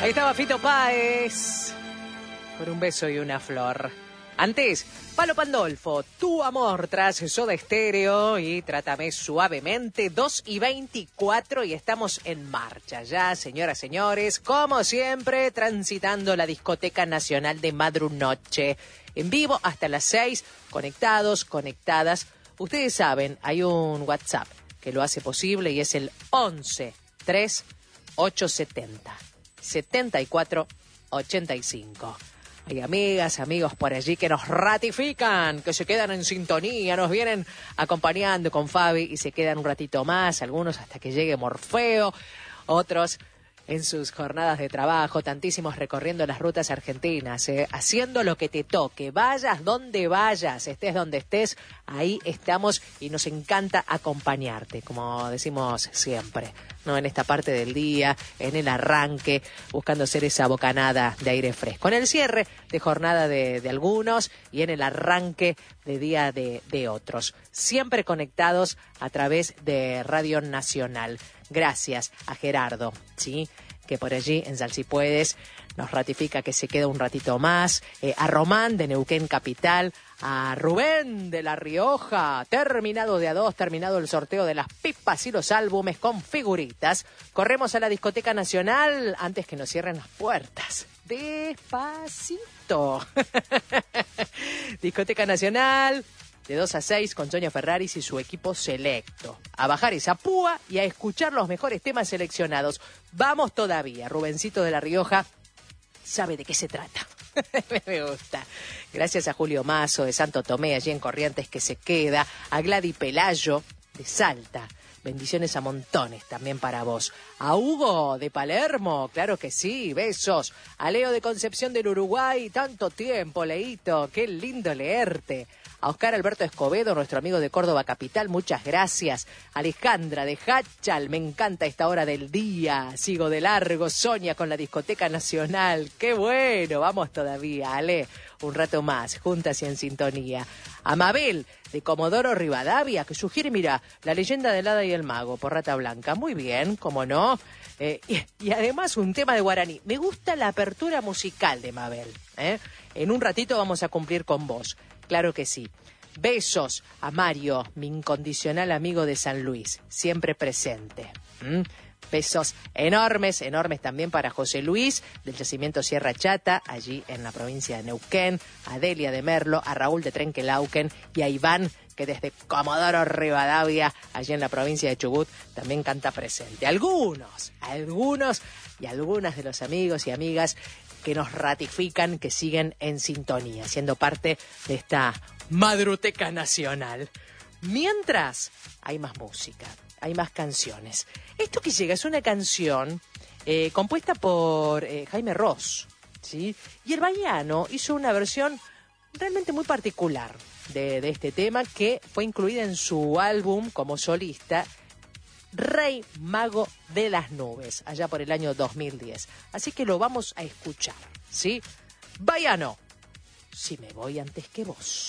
Ahí estaba Fito Páez, con un beso y una flor. Antes, Palo Pandolfo, Tu Amor, tras Soda Stereo y Trátame Suavemente, 2:24 y estamos en marcha ya, señoras, señores, como siempre, transitando la Discoteca Nacional de Madrunoche. En vivo hasta las 6, conectados, conectadas. Ustedes saben, hay un WhatsApp que lo hace posible y es el 11 3 870 74 85. Hay amigas, amigos por allí que nos ratifican, que se quedan en sintonía, nos vienen acompañando con Fabi y se quedan un ratito más, algunos hasta que llegue Morfeo, otros en sus jornadas de trabajo, tantísimos recorriendo las rutas argentinas, haciendo lo que te toque, vayas donde vayas, estés donde estés, ahí estamos y nos encanta acompañarte, como decimos siempre, ¿no? En esta parte del día, en el arranque, buscando ser esa bocanada de aire fresco, en el cierre de jornada de algunos y en el arranque de día de otros, siempre conectados a través de Radio Nacional. Gracias a Gerardo, ¿sí?, que por allí en Sal Si Puedes nos ratifica que se queda un ratito más, a Román de Neuquén Capital, a Rubén de La Rioja, terminado de a 2, terminado el sorteo de las pipas y los álbumes con figuritas. Corremos a la Discoteca Nacional antes que nos cierren las puertas. Despacito. Discoteca Nacional, de 2 a 6 con Sonia Ferraris y su equipo selecto. A bajar esa púa y a escuchar los mejores temas seleccionados. Vamos todavía. Rubencito de La Rioja sabe de qué se trata. Me gusta. Gracias a Julio Mazo de Santo Tomé, allí en Corrientes, que se queda. A Gladys Pelayo de Salta. Bendiciones a montones también para vos. A Hugo de Palermo, claro que sí, besos. A Leo de Concepción del Uruguay, tanto tiempo, Leito, qué lindo leerte. A Oscar Alberto Escobedo, nuestro amigo de Córdoba Capital, muchas gracias. Alejandra de Hachal, me encanta esta hora del día. Sigo de largo, Sonia con la Discoteca Nacional. ¡Qué bueno! Vamos todavía, Ale. Un rato más, juntas y en sintonía. A Mabel de Comodoro Rivadavia, que sugiere, mira, La Leyenda del Hada y el Mago, por Rata Blanca. Muy bien, cómo no. Y además un tema de guaraní. Me gusta la apertura musical de Mabel. En un ratito vamos a cumplir con vos. Claro que sí. Besos a Mario, mi incondicional amigo de San Luis, siempre presente. Besos enormes, enormes también para José Luis, del Yacimiento Sierra Chata, allí en la provincia de Neuquén, a Delia de Merlo, a Raúl de Trenquelauquen y a Iván, que desde Comodoro Rivadavia, allí en la provincia de Chubut, también canta presente. Algunos y algunas de los amigos y amigas que nos ratifican, que siguen en sintonía, siendo parte de esta Madruteca Nacional. Mientras, hay más música, hay más canciones. Esto que llega es una canción compuesta por Jaime Ross, ¿sí? Y el Baiano hizo una versión realmente muy particular de este tema, que fue incluida en su álbum como solista, Rey Mago de las Nubes, allá por el año 2010. Así que lo vamos a escuchar, ¿sí? Baiano, si me voy antes que vos.